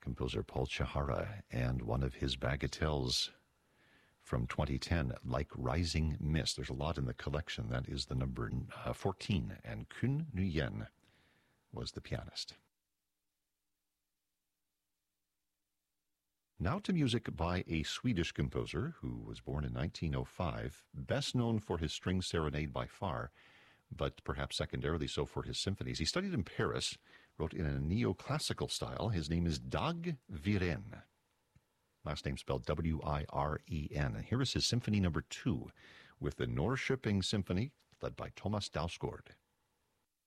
composer Paul Chihara, and one of his bagatelles from 2010, Like Rising Mist. There's a lot in the collection. That is the number 14, and Kun Nguyen was the pianist. Now to music by a Swedish composer who was born in 1905, best known for his string serenade by far, but perhaps secondarily so for his symphonies. He studied in Paris, wrote in a neoclassical style. His name is Dag Viren. Last name spelled W-I-R-E-N. And here is his Symphony No. 2 with the Norrköping Symphony, led by Thomas Dausgaard.